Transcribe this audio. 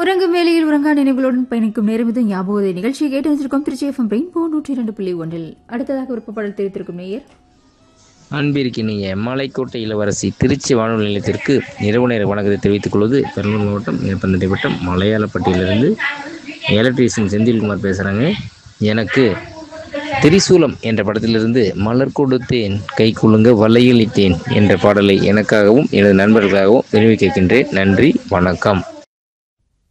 உறங்கும் வேளையில் உறங்கா நினைவுகளுடன் பயணிக்கும் நேரம் இது ஞாபக நிகழ்ச்சியை கேட்டு வந்திருக்கும் திருச்சி FM ரெயின்போ 102.1. அடுத்ததாக விருப்பப்பாடல் தெரிவித்திருக்கும் நேயர் அன்பிற்கினிய மலைக்கோட்டை இளவரசி திருச்சி வானொலி நிலையத்திற்கு இரவு நேர வணக்கத்தை தெரிவித்துக் கொள்வது பெரம்பலூர் மாவட்டம் மேற்பந்தட்டை வட்டம் மலையாளப்பட்டியிலிருந்து எலக்ட்ரீஷியன் செந்தில்குமார் பேசுகிறாங்க. எனக்கு திரிசூலம் என்ற படத்திலிருந்து மலர் கொடுத்தேன் கை குலுங்க வலையளித்தேன் என்ற பாடலை எனக்காகவும் எனது நண்பர்களுக்காகவும் விரும்பி கேட்கின்றேன். நன்றி, வணக்கம்.